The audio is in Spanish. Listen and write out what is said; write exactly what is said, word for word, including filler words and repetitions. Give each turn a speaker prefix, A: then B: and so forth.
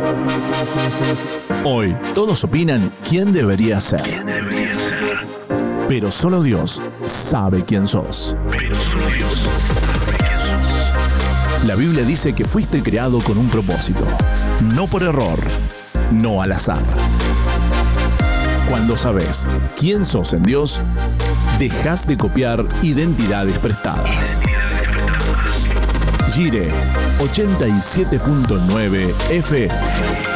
A: Hoy todos opinan quién debería ser. ¿Quién debería ser? Pero solo Dios sabe quién sos. Pero solo Dios sabe quién sos. La Biblia dice que fuiste creado con un propósito, no por error, no al azar. Cuando sabes quién sos en Dios, dejas de copiar identidades prestadas. Gire ochenta y siete punto nueve F M.